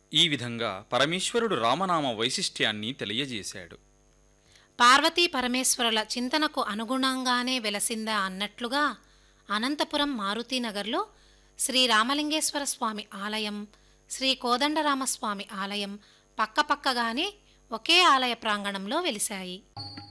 ఈ విధంగా పరమేశ్వరుడు రామనామ వైశిష్ట్యాన్ని తెలియజేశాడు. పార్వతీ పరమేశ్వరుల చింతనకు అనుగుణంగానే వెలసిందా అన్నట్లుగా అనంతపురం మారుతీనగర్లో శ్రీ రామలింగేశ్వర స్వామి ఆలయం, శ్రీ కోదండరామస్వామి ఆలయం పక్కపక్కగానే ఒకే ఆలయ ప్రాంగణంలో వెలిశాయి.